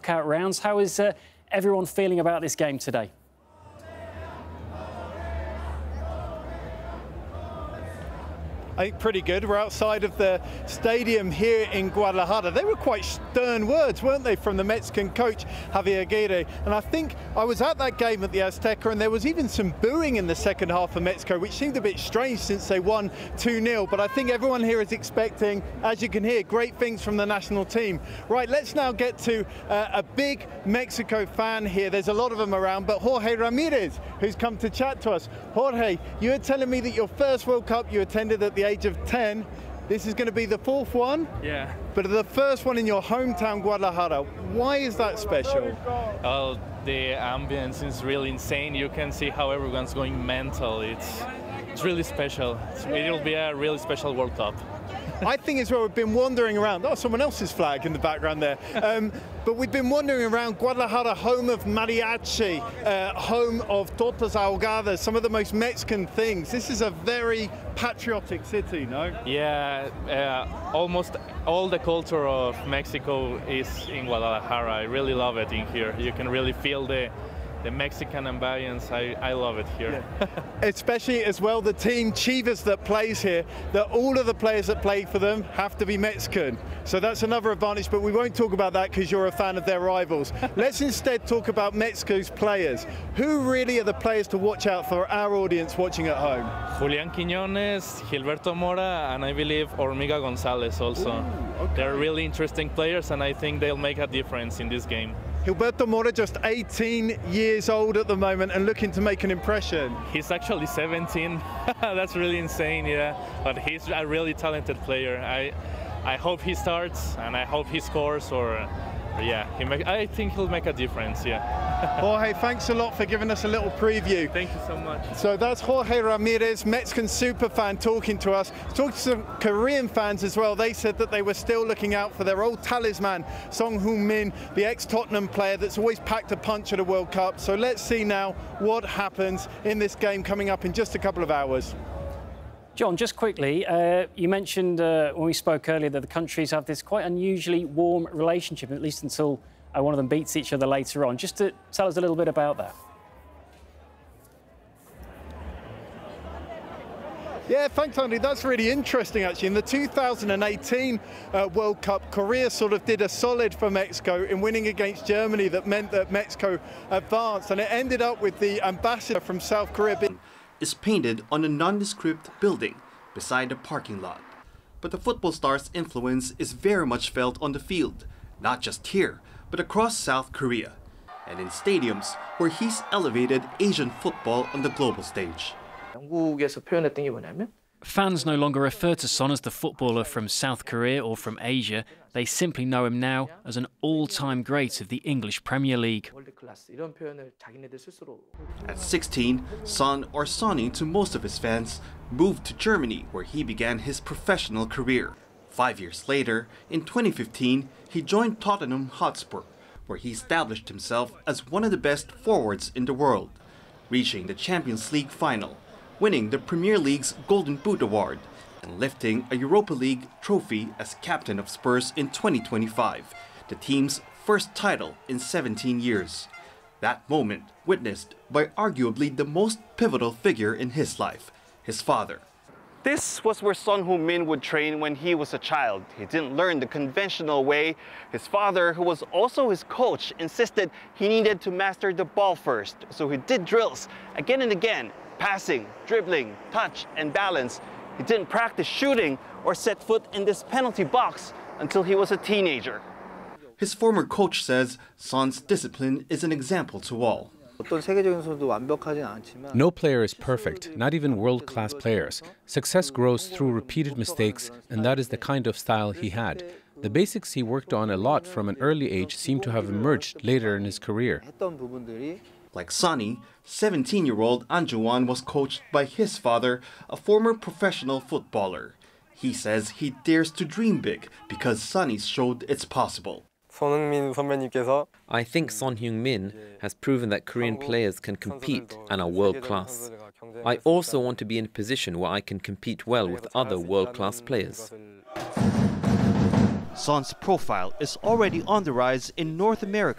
knockout rounds. How is everyone feeling about this game today? I think pretty good. We're outside of the stadium here in Guadalajara. They were quite stern words, weren't they, from the Mexican coach, Javier Aguirre. And I think I was at that game at the Azteca, and there was even some booing in the second half for Mexico, which seemed a bit strange since they won 2-0. But I think everyone here is expecting, as you can hear, great things from the national team. Right, let's now get to a big Mexico fan here. There's a lot of them around, but Jorge Ramirez, who's come to chat to us. Jorge, you were telling me that your first World Cup you attended at the age of 10. This is going to be the fourth one? Yeah. But the first one in your hometown, Guadalajara. Why is that special? Well, the ambience is really insane. You can see how everyone's going mental. It's really special. It'll be a really special World Cup. I think as well, we've been wandering around. Oh, someone else's flag in the background there. But we've been wandering around Guadalajara, home of mariachi, home of tortas ahogadas, some of the most Mexican things. This is a very patriotic city, no? Yeah, almost all the culture of Mexico is in Guadalajara. I really love it in here. You can really feel the Mexican ambience. I love it here. Yeah. Especially as well the team Chivas that plays here, that all of the players that play for them have to be Mexican. So that's another advantage, but we won't talk about that because you're a fan of their rivals. Let's instead talk about Mexico's players. Who really are the players to watch out for our audience watching at home? Julián Quiñones, Gilberto Mora, and I believe Hormiga González also. Ooh, okay. They're really interesting players, and I think they'll make a difference in this game. Gilberto Mora, just 18 years old at the moment and looking to make an impression. He's actually 17. That's really insane, yeah. But he's a really talented player. I hope he starts and I hope he scores, or yeah, I think he'll make a difference, yeah. Jorge, thanks a lot for giving us a little preview. Thank you so much. So that's Jorge Ramirez, Mexican superfan, talking to us. Talking to some Korean fans as well. They said that they were still looking out for their old talisman, Son Heung-min, the ex-Tottenham player that's always packed a punch at a World Cup. So let's see now what happens in this game coming up in just a couple of hours. John, just quickly, you mentioned when we spoke earlier that the countries have this quite unusually warm relationship, at least until one of them beats each other later on. Just to tell us a little bit about that. Yeah, thanks, Andy. That's really interesting, actually. In the 2018 World Cup, Korea sort of did a solid for Mexico in winning against Germany. That meant that Mexico advanced, and it ended up with the ambassador from South Korea is painted on a nondescript building beside a parking lot. But the football star's influence is very much felt on the field, not just here, but across South Korea, and in stadiums where he's elevated Asian football on the global stage. 영국에서 표현했던 게 뭐냐면 Fans no longer refer to Son as the footballer from South Korea or from Asia. They simply know him now as an all-time great of the English Premier League. At 16, Son, or Sonny to most of his fans, moved to Germany where he began his professional career. 5 years later, in 2015, he joined Tottenham Hotspur, where he established himself as one of the best forwards in the world, reaching the Champions League final, winning the Premier League's Golden Boot Award, and lifting a Europa League trophy as captain of Spurs in 2025, the team's first title in 17 years. That moment witnessed by arguably the most pivotal figure in his life, his father. This was where Son Heung-min would train when he was a child. He didn't learn the conventional way. His father, who was also his coach, insisted he needed to master the ball first. So he did drills again and again, passing, dribbling, touch, and balance. He didn't practice shooting or set foot in this penalty box until he was a teenager. His former coach says Son's discipline is an example to all. No player is perfect, not even world-class players. Success grows through repeated mistakes, and that is the kind of style he had. The basics he worked on a lot from an early age seem to have emerged later in his career. Like Sonny, 17-year-old An Ju-won was coached by his father, a former professional footballer. He says he dares to dream big because Sonny showed it's possible. I think Son Heung-min has proven that Korean players can compete and are world-class. I also want to be in a position where I can compete well with other world-class players. Son's profile is already on the rise in North America.